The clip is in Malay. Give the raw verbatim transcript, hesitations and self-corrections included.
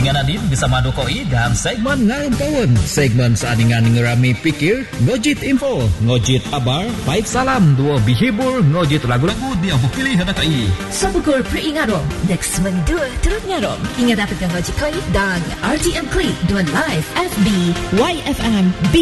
dengan Nadine bersama Dokoi dalam segmen Ngarem Kawan. Segmen saningan ngerami pikir, ngojit info, ngojit kabar, baik salam, dua bihibur, ngojit lagu-lagu dia pilih hendak kai. Sabukur peringarom, next mendua turut ngarom. Ingat dapatkan ngojit koi dan R T M Klik dua live F B Y F M